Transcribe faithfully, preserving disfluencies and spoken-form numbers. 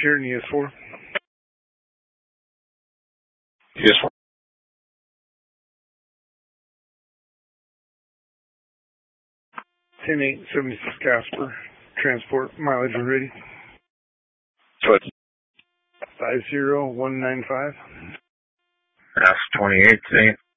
Sheridan E S four. E S four. ten eight seventy-six Casper. Transport mileage when ready. Foot. five zero one nine five. That's twenty-eight, see?